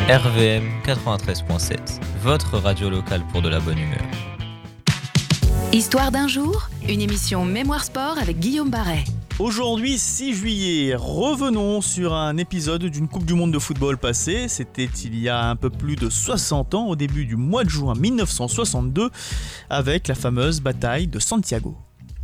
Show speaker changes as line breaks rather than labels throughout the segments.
RVM 93.7, votre radio locale pour de la bonne humeur.
Histoire d'un jour, une émission Mémoire Sport avec Guillaume Barret.
Aujourd'hui, 6 juillet, revenons sur un épisode d'une Coupe du Monde de football passée. C'était il y a un peu plus de 60 ans, au début du mois de juin 1962, avec la fameuse bataille de Santiago.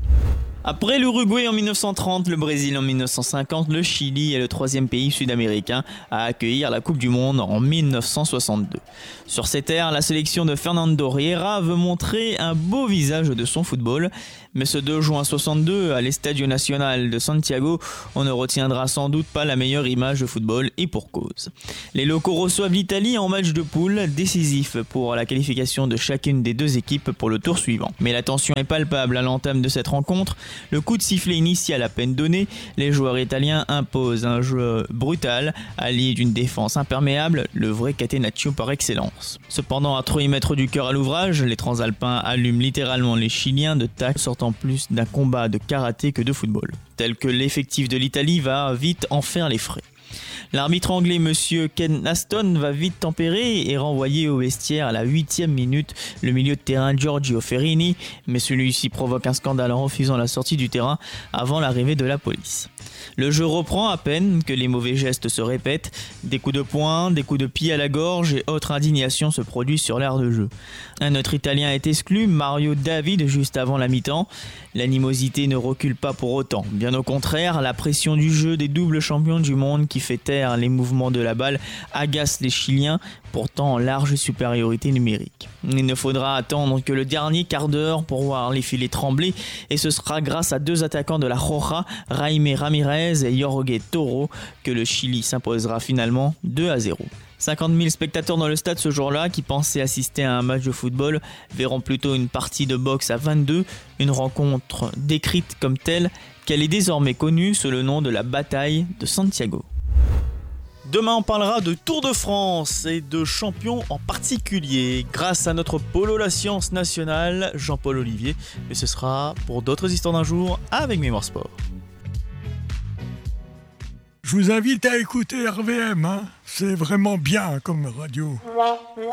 Après l'Uruguay en 1930, le Brésil en 1950, le Chili est le troisième pays sud-américain à accueillir la Coupe du Monde en 1962. Sur ces terres, la sélection de Fernando Riera veut montrer un beau visage de son football. Mais ce 2 juin 62, à l'Estadio Nacional de Santiago, on ne retiendra sans doute pas la meilleure image de football, et pour cause. Les locaux reçoivent l'Italie en match de poule, décisif pour la qualification de chacune des deux équipes pour le tour suivant. Mais la tension est palpable à l'entame de cette rencontre. Le coup de sifflet initial à peine donné, les joueurs italiens imposent un jeu brutal, allié d'une défense imperméable, le vrai catenaccio par excellence. Cependant, à trop y mettre du cœur à l'ouvrage, les transalpins allument littéralement les Chiliens de tacles sortant plus d'un combat de karaté que de football. Tel que l'effectif de l'Italie va vite en faire les frais. L'arbitre anglais Monsieur Ken Aston va vite tempérer et renvoyer au vestiaire à la 8e minute le milieu de terrain Giorgio Ferrini, mais celui-ci provoque un scandale en refusant la sortie du terrain avant l'arrivée de la police. Le jeu reprend à peine que les mauvais gestes se répètent, des coups de poing, des coups de pied à la gorge et autre indignation se produisent sur l'aire de jeu. Un autre Italien est exclu, Mario David, juste avant la mi-temps. L'animosité ne recule pas pour autant. Bien au contraire, la pression du jeu des doubles champions du monde qui fait taire les mouvements de la balle agace les Chiliens, pourtant en large supériorité numérique. Il ne faudra attendre que le dernier quart d'heure pour voir les filets trembler et ce sera grâce à deux attaquants de la Roja, Jaime Ramirez et Jorge Toro, que le Chili s'imposera finalement 2-0. 50 000 spectateurs dans le stade ce jour-là qui pensaient assister à un match de football verront plutôt une partie de boxe à 22, une rencontre décrite comme telle qu'elle est désormais connue sous le nom de la bataille de Santiago. Demain, on parlera de Tour de France et de champions en particulier, grâce à notre polo La Science nationale, Jean-Paul Olivier. Mais ce sera pour d'autres histoires d'un jour avec Mémoire Sport.
Je vous invite à écouter RVM, c'est vraiment bien comme radio.